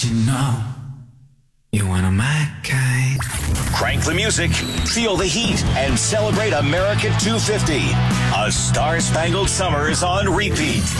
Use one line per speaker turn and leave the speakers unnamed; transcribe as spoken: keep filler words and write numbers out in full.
You know, you want a my kind.
Crank the music, feel the heat, and celebrate America two fifty. A Star-Spangled Summer is on repeat.